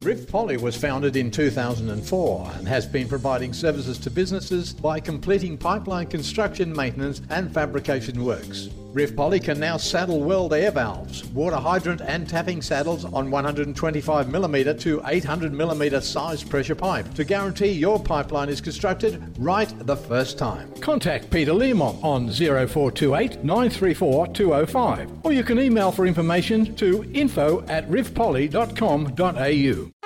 Rift Poly was founded in 2004 and has been providing services to businesses by completing pipeline construction, maintenance and fabrication works. Rift Poly can now saddle world air valves, water hydrant and tapping saddles on 125mm to 800mm size pressure pipe to guarantee your pipeline is constructed right the first time. Contact Peter Learmont on 0428 934 205 or you can email for information to info@riftpoly.com.au.